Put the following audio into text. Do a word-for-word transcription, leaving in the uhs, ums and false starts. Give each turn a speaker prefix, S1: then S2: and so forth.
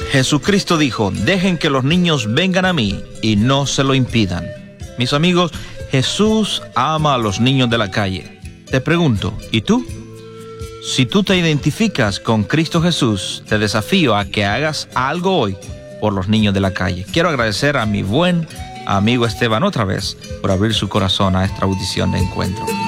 S1: Jesucristo dijo, dejen que los niños vengan a mí y no se lo impidan. Mis amigos, Jesús ama a los niños de la calle. Te pregunto, ¿y tú? Si tú te identificas con Cristo Jesús, te desafío a que hagas algo hoy por los niños de la calle. Quiero agradecer a mi buen amigo Esteban otra vez por abrir su corazón a esta audición de encuentro.